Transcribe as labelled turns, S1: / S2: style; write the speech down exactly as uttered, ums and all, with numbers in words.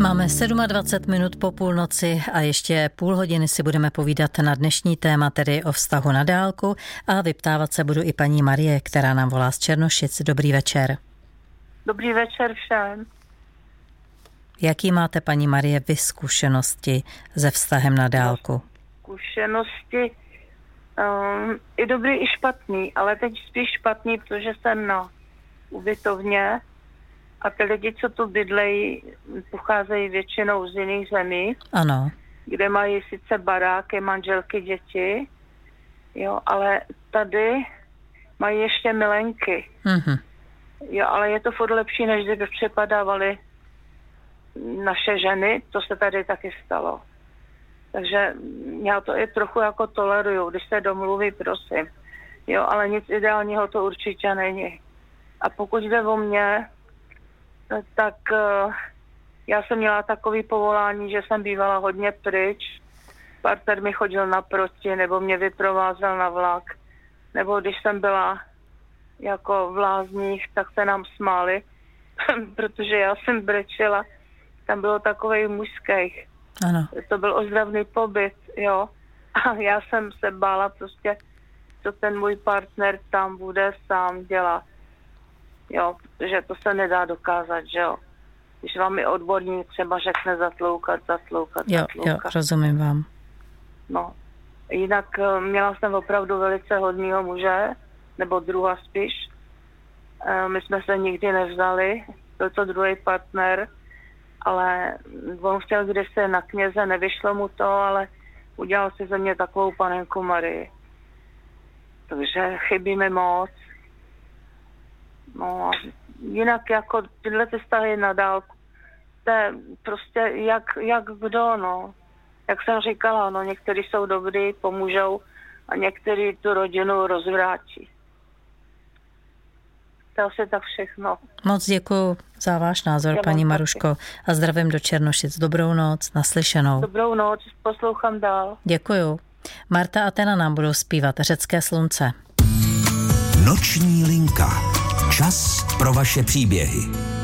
S1: Máme dvacet sedm minut po půlnoci a ještě půl hodiny si budeme povídat na dnešní téma, tedy o vztahu na dálku, a vyptávat se budu i paní Marie, která nám volá z Černošic. Dobrý večer.
S2: Dobrý večer všem.
S1: Jaký máte, paní Marie, vy zkušenosti se vztahem na dálku?
S2: Zkušenosti um, i dobrý, i špatný, ale teď spíš špatný, protože jsem na ubytovně a ty lidi, co tu bydlejí, pocházejí většinou z jiných zemí.
S1: Ano.
S2: Kde mají sice baráky, manželky, děti, jo, ale tady mají ještě milenky.
S1: Mm-hmm.
S2: Jo, ale je to furt lepší, než kdyby přepadávaly naše ženy, to se tady taky stalo. Takže já to i trochu jako toleruju, když se domluví, prosím. Jo, ale nic ideálního to určitě není. A pokud jde o mě, tak uh, já jsem měla takový povolání, že jsem bývala hodně pryč. Partner mi chodil naproti, nebo mě vyprovázel na vlak. Nebo když jsem byla jako v Lázních, tak se nám smáli, protože já jsem brečela. Tam bylo takovej mužských.
S1: Ano.
S2: To byl ozdravný pobyt, jo. A já jsem se bála prostě, co ten můj partner tam bude sám dělat. Jo, protože to se nedá dokázat, že jo. Když vám i odborník třeba řekne zatloukat, zatloukat,
S1: jo,
S2: zatloukat.
S1: Jo, rozumím vám.
S2: No, jinak měla jsem opravdu velice hodnýho muže, nebo druha spíš. My jsme se nikdy nevzali, byl to druhý partner, ale on chtěl kdysi na kněze, nevyšlo mu to, ale udělal si ze mě takovou panenku Marii. Takže chybí mi moc. No, jinak jako tyhle ty vztahy na dálku, to je prostě jak, jak kdo, no. Jak jsem říkala, no, někteří jsou dobrý, pomůžou a někteří tu rodinu rozvrátí. To je asi tak všechno.
S1: Moc děkuju za váš názor, já paní Maruško, a zdravím do Černošic. Dobrou noc, naslyšenou.
S2: Dobrou noc, poslouchám dál.
S1: Děkuju. Marta a Tena nám budou zpívat Řecké slunce.
S3: Noční linka. Čas pro vaše příběhy.